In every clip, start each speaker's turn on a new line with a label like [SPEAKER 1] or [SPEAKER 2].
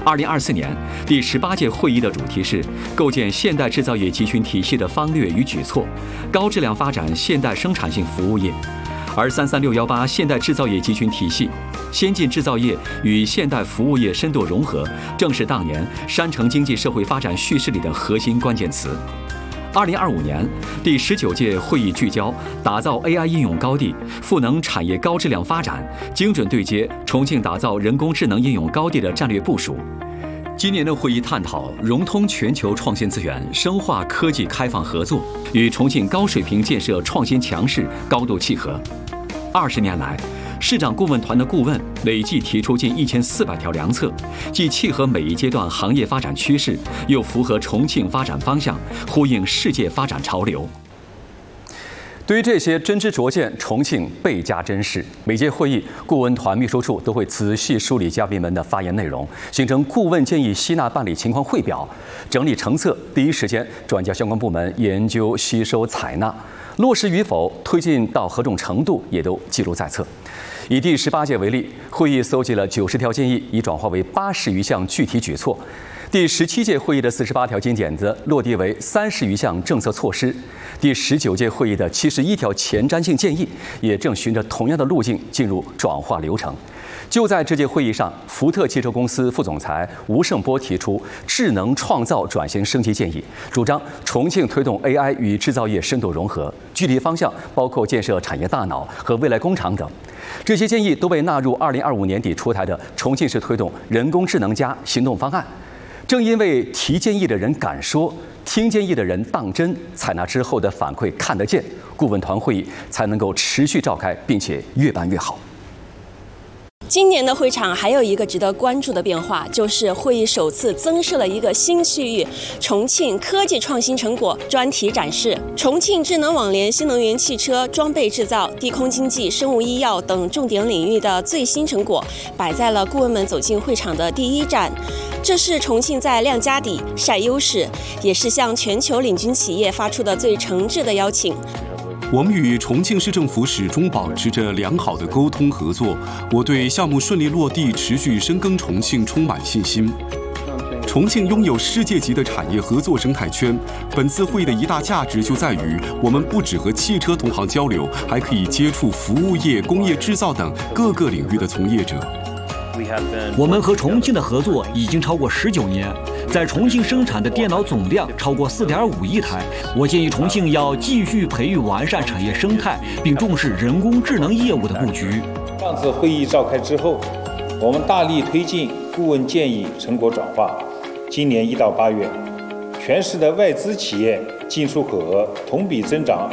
[SPEAKER 1] 2024年第18届会议的主题是构建现代制造业集群体系的方略与举措，高质量发展现代生产性服务业。而33618现代制造业集群体系、先进制造业与现代服务业深度融合，正是当年山城经济社会发展叙事里的核心关键词。2025年第19届会议聚焦打造 AI 应用高地，赋能产业高质量发展，精准对接重庆打造人工智能应用高地的战略部署。今年的会议探讨融通全球创新资源，深化科技开放合作，与重庆高水平建设创新强势高度契合。20年来，市长顾问团的顾问累计提出近1400条良策，既契合每一阶段行业发展趋势，又符合重庆发展方向，呼应世界发展潮流。对于这些真知灼见，重庆倍加珍视。每届会议，顾问团秘书处都会仔细梳理嘉宾们的发言内容，形成顾问建议吸纳办理情况汇表，整理成册，第一时间转交相关部门研究、吸收、采纳，落实与否、推进到何种程度也都记录在册。以第18届为例，会议搜集了90条建议，已转化为80余项具体举措。第17届会议的48条金点子落地为30余项政策措施，第19届会议的71条前瞻性建议也正循着同样的路径进入转化流程。就在这届会议上，福特汽车公司副总裁吴胜波提出智能创造转型升级建议，主张重庆推动 AI 与制造业深度融合，具体方向包括建设产业大脑和未来工厂等。这些建议都被纳入2025年底出台的重庆市推动人工智能行动方案。正因为提建议的人敢说，听建议的人当真，采纳之后的反馈看得见，顾问团会议才能够持续召开，并且越办越好。
[SPEAKER 2] 今年的会场还有一个值得关注的变化，就是会议首次增设了一个新区域——重庆科技创新成果专题展示。重庆智能网联、新能源汽车、装备制造、低空经济、生物医药等重点领域的最新成果，摆在了顾问们走进会场的第一站。这是重庆在亮家底、晒优势，也是向全球领军企业发出的最诚挚的邀请。
[SPEAKER 3] 我们与重庆市政府始终保持着良好的沟通合作，我对项目顺利落地、持续深耕重庆充满信心。重庆拥有世界级的产业合作生态圈，本次会议的一大价值就在于，我们不只和汽车同行交流，还可以接触服务业、工业制造等各个领域的从业者。
[SPEAKER 4] 我们和重庆的合作已经超过19年，在重庆生产的电脑总量超过4.5亿台。我建议重庆要继续培育完善产业生态，并重视人工智能业务的布局。
[SPEAKER 5] 上次会议召开之后，我们大力推进顾问建议成果转化。今年1到8月，全市的外资企业进出口额同比增长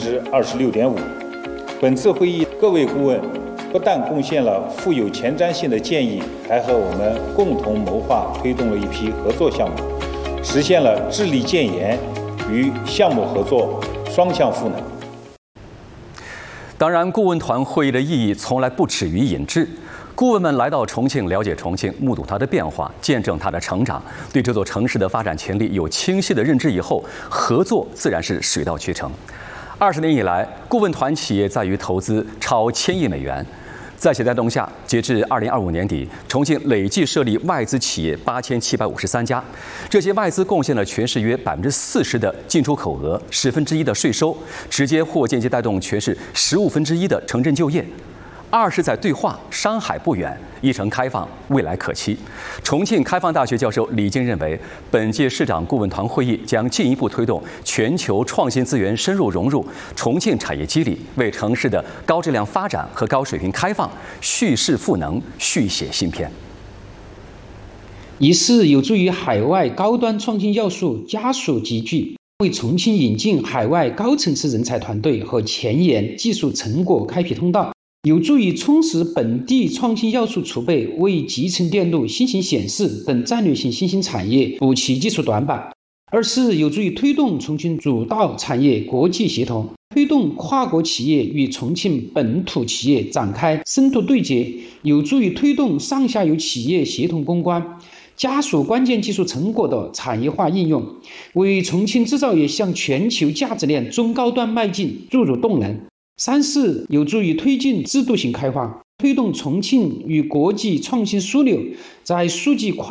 [SPEAKER 5] 26.5%。本次会议，各位顾问不但贡献了富有前瞻性的建议，还和我们共同谋划推动了一批合作项目，实现了智力建研与项目合作双向赋能。
[SPEAKER 1] 当然，顾问团会议的意义从来不止于引智。顾问们来到重庆，了解重庆，目睹它的变化，见证它的成长，对这座城市的发展潜力有清晰的认知以后，合作自然是水到渠成。20年以来，顾问团企业在渝投资超1000亿美元。在其带动下，截至2025年底，重庆累计设立外资企业8753家，这些外资贡献了全市约40%的进出口额，1/10的税收，直接或间接带动全市15%的城镇就业。20载对话，山海不远，一城开放，未来可期。重庆开放大学教授李静认为，本届市长顾问团会议将进一步推动全球创新资源深入融入重庆产业机理，为城市的高质量发展和高水平开放蓄势赋能，续写新篇。
[SPEAKER 6] 一是有助于海外高端创新要素加速集聚，为重庆引进海外高层次人才团队和前沿技术成果开辟通道，有助于充实本地创新要素储备，为集成电路、新型显示等战略性新兴产业补齐技术短板。二是有助于推动重庆主导产业国际协同，推动跨国企业与重庆本土企业展开深度对接，有助于推动上下游企业协同攻关，加速关键技术成果的产业化应用，为重庆制造业向全球价值链中高端迈进注入动能。三是有助于推进制度性开放，推动重庆与国际创新枢纽在数据